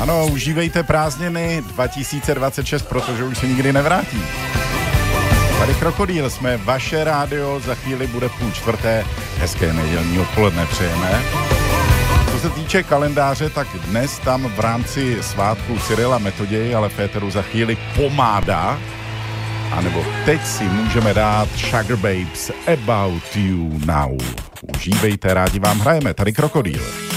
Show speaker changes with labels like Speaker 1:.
Speaker 1: Ano, užívejte prázdniny 2026, protože už se nikdy nevrátí. Tady Krokodýl, jsme vaše rádio, za chvíli bude 3:30, hezké nedělní odpoledne přejeme. Co se týče kalendáře, tak dnes tam v rámci svátku Cyrila Metoděj, ale v éteru za chvíli Pomáda, anebo teď si můžeme dát Sugar Babes About You Now. Užívejte, rádi vám hrajeme, tady Krokodýl.